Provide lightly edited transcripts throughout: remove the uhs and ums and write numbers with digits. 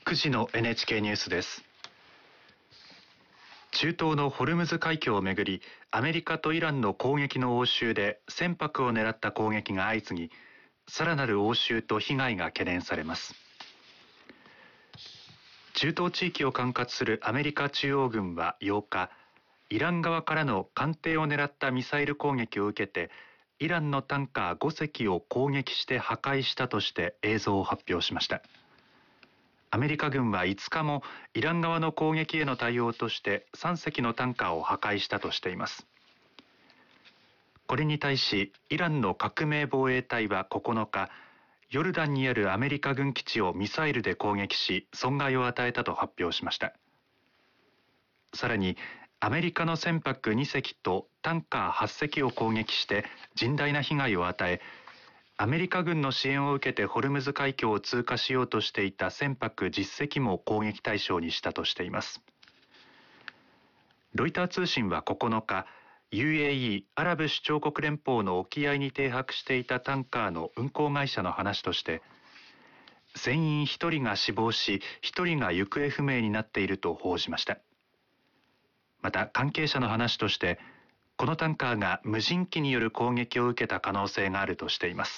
9時の NHK ニュースです。中東のホルムズ海峡をめぐり、アメリカとイランの攻撃の応酬で船舶を狙った攻撃が相次ぎ、さらなる応酬と被害が懸念されます。中東地域を管轄するアメリカ中央軍は8日、イラン側からの艦艇を狙ったミサイル攻撃を受けて、イランのタンカー5隻を攻撃して破壊したとして映像を発表しました。アメリカ軍は5日もイラン側の攻撃への対応として3隻のタンカーを破壊したとしています。これに対しイランの革命防衛隊は9日、ヨルダンにあるアメリカ軍基地をミサイルで攻撃し損害を与えたと発表しました。さらにアメリカの船舶2隻とタンカー8隻を攻撃して甚大な被害を与え、アメリカ軍の支援を受けてホルムズ海峡を通過しようとしていた船舶10隻も攻撃対象にしたとしています。ロイター通信は9日、UAE アラブ首長国連邦の沖合に停泊していたタンカーの運航会社の話として、船員1人が死亡し1人が行方不明になっていると報じました。また関係者の話として、このタンカーが無人機による攻撃を受けた可能性があるとしています。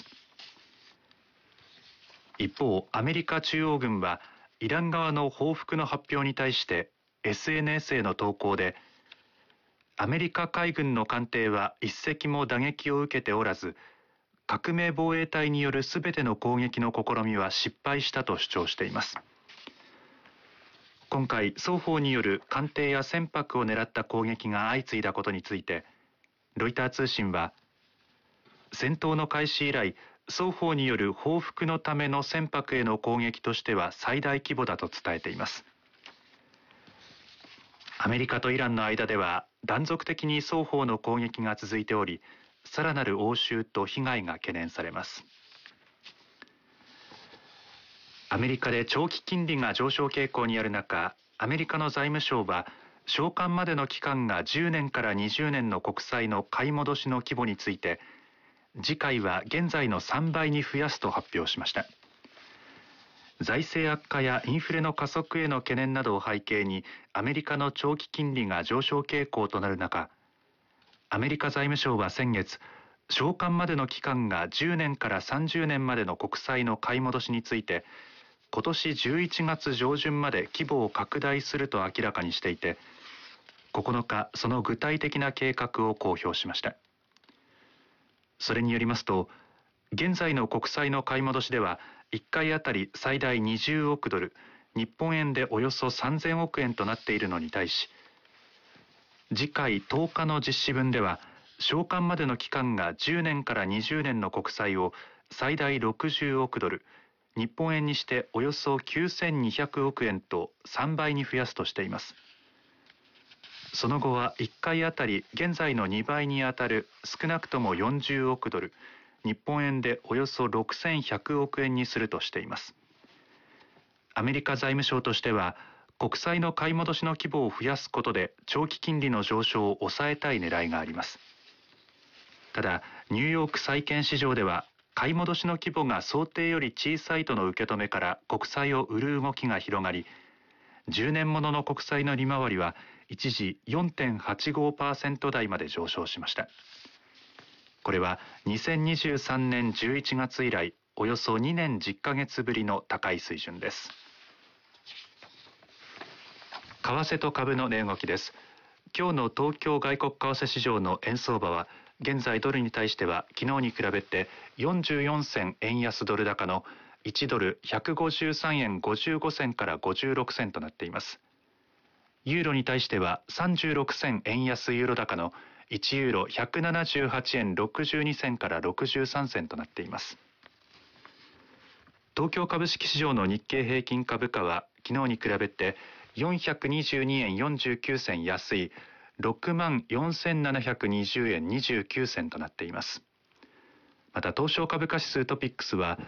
一方、アメリカ中央軍はイラン側の報復の発表に対して SNS への投稿で、アメリカ海軍の艦艇は一隻も打撃を受けておらず、革命防衛隊によるすべての攻撃の試みは失敗したと主張しています。今回双方による艦艇や船舶を狙った攻撃が相次いだことについて、ロイター通信は、戦闘の開始以来、双方による報復のための船舶への攻撃としては最大規模だと伝えています。アメリカとイランの間では断続的に双方の攻撃が続いており、さらなる応酬と被害が懸念されます。アメリカで長期金利が上昇傾向にある中、アメリカの財務省は償還までの期間が10年から20年の国債の買い戻しの規模について、次回は現在の3倍に増やすと発表しました。財政悪化やインフレの加速への懸念などを背景に、アメリカの長期金利が上昇傾向となる中、アメリカ財務省は先月、償還までの期間が10年から30年までの国債の買い戻しについて、今年11月上旬まで規模を拡大すると明らかにしていて、9日、その具体的な計画を公表しました。それによりますと、現在の国債の買い戻しでは、1回あたり最大20億ドル、日本円でおよそ3000億円となっているのに対し、次回10日の実施分では、償還までの期間が10年から20年の国債を最大60億ドル、日本円にしておよそ9200億円と3倍に増やすとしています。その後は1回あたり現在の2倍にあたる少なくとも40億ドル、日本円でおよそ6100億円にするとしています。アメリカ財務省としては、国債の買い戻しの規模を増やすことで長期金利の上昇を抑えたい狙いがあります。ただ、ニューヨーク債券市場では、買い戻しの規模が想定より小さいとの受け止めから国債を売る動きが広がり、10年ものの国債の利回りは一時 4.85% 台まで上昇しました。これは2023年11月以来、およそ2年10ヶ月ぶりの高い水準です。為替と株の値動きです。今日の東京外国為替市場の円相場は、現在ドルに対しては昨日に比べて44銭円安ドル高の1ドル153円55銭から56銭となっています。ユーロに対しては36銭円安ユーロ高の1ユーロ178円62銭から63銭となっています。東京株式市場の日経平均株価は昨日に比べて422円49銭安い64,720円29銭となっています。また東証株価指数トピックスは